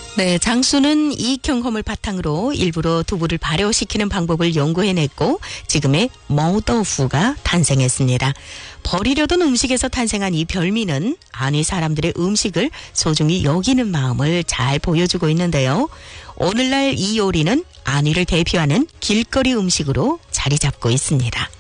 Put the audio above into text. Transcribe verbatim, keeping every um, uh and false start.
네, 장수는 이 경험을 바탕으로 일부러 두부를 발효시키는 방법을 연구해냈고 지금의 머더후가 탄생했습니다. 버리려던 음식에서 탄생한 이 별미는 안위 사람들의 음식을 소중히 여기는 마음을 잘 보여주고 있는데요. 오늘날 이 요리는 안위를 대표하는 길거리 음식으로 자리 잡고 있습니다.